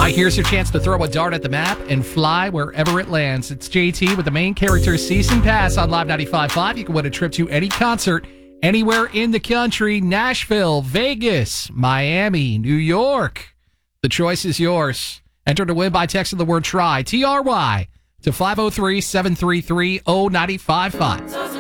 Here's your chance to throw a dart at the map and fly wherever it lands. It's JT with the main character season pass on Live 95.5. You can win a trip to any concert anywhere in the country. Nashville, Vegas, Miami, New York. The choice is yours. Enter to win by texting the word TRY, T-R-Y, to 503-733-0955.